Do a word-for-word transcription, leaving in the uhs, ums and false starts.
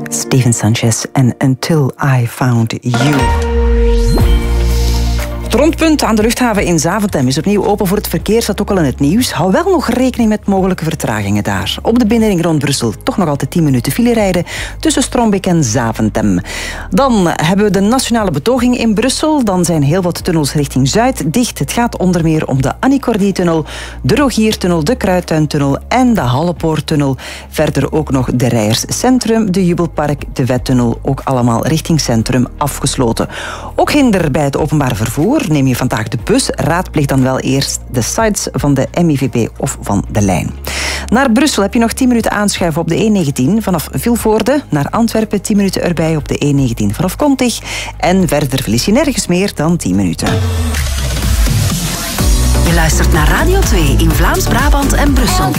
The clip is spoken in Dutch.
Steven Sanchez en Until I Found You. Het rondpunt aan de luchthaven in Zaventem is opnieuw open voor het verkeer, staat ook al in het nieuws. Hou wel nog rekening met mogelijke vertragingen daar. Op de binnenring rond Brussel toch nog altijd tien minuten file rijden tussen Strombeek en Zaventem. Dan hebben we de nationale betoging in Brussel. Dan zijn heel wat tunnels richting Zuid dicht. Het gaat onder meer om de Annie Cordy-tunnel, de Rogiertunnel, de Kruidtuintunnel en de Hallepoorttunnel. Verder ook nog de Rijers Centrum, de Jubelpark, de Vettunnel, ook allemaal richting Centrum afgesloten. Ook hinder bij het openbaar vervoer. Neem je vandaag de bus, raadpleeg dan wel eerst de sites van de M I V B of van de lijn. Naar Brussel heb je nog tien minuten aanschuiven op de E negentien vanaf Vilvoorde. Naar Antwerpen tien minuten erbij op de E negentien vanaf Kontig. En verder verlies je nergens meer dan tien minuten. Je luistert naar Radio twee in Vlaams-Brabant en Brussel.